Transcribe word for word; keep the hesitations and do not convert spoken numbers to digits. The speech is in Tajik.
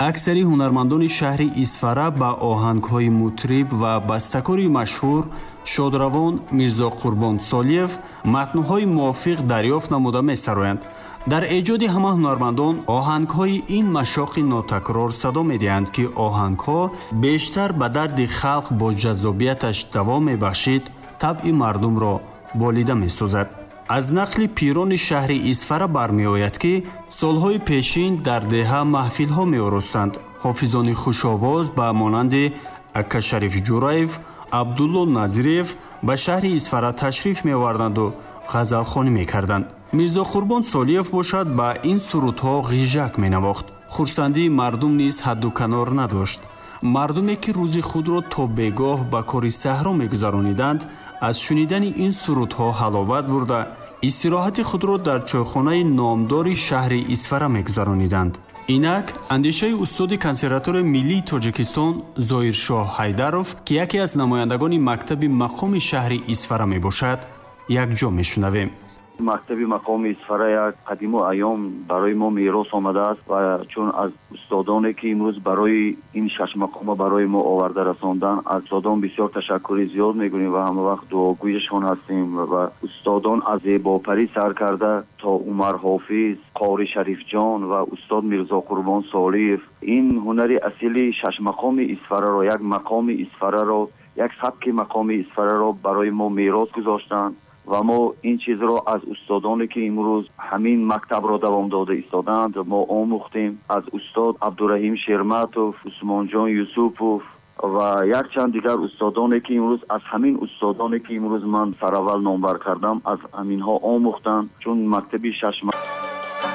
аксари ҳунармандони шаҳри Исфара ба оҳангҳои мутриб ва бастакори машҳур Шодравон Мирзо Қурбон Солиев матнҳои мувофиқ дарёфт намуда месароянд. дар эҷоди ҳама ҳунармандон оҳангҳои ин машоқи нотакрор садо медиҳанд, ки оҳангҳо бештар ба дарди халқ бо ҷаззобияташ давом мебахшид, табъи мардумро болида месозад. аз нақли пирони шаҳри Исфара бармеояд, ки солҳои пешин дар деҳа маҳфилҳо меоростанд. ҳофизони хушовоз ба монанди Аккашариф Ҷураев, Абдулло Назириев ба шаҳри Исфара ташриф меоварданду ғазалхонӣ мекарданд. Мирзо Қурбон Солиев бошад ба ин сурудҳо ғижак менавохт. хурсандии мардум низ ҳадду канор надошт. мардуме ки рӯзи худро то бегоҳ ба кори саҳро мегузарониданд, аз шунидани ин сурудҳо ҳаловат бурда, истироҳати худро дар чойхонаи номдори шаҳри Исфара мегузарониданд. инак андешаи устоди консерваторияи миллии Тоҷикистон Зоиршоҳ Ҳайдаров, ки яке аз намояндагони мактаби мақоми шаҳри Исфара мебошад, якҷо мешунавем. мактаби мақоми Исфара як қадиму айём барои мо мерос омадааст ва чун аз устодоне ки имрӯз барои ин шаш мақома барои мо оварда расондан, аз устодон бисёр ташаккури зиёд мекунем ва ҳамавақт дуогӯишон ҳастем ва устодон аз зебопарӣ сар карда то Умар Ҳофиз, Қори Шарифҷон ва устод Мирзо Қурбон Солиев ин ҳунари асили шаш мақоми Исфараро, як мақоми Исфараро, як сабки мақоми Исфараро барои мо мерос гузоштанд ва мо ин чизро аз устодоне ки имрӯз ҳамин мактабро давом дода истоданд мо омӯхтем. аз устод Абдураҳим Шерматов, Усмонҷон Юсупов ва якчанд дигар устодоне ки имрӯз аз ҳамин устодоне ки имрӯз ман сараввал номбар кардам аз ҳаминҳо омӯхтанд, чун мактаби шаш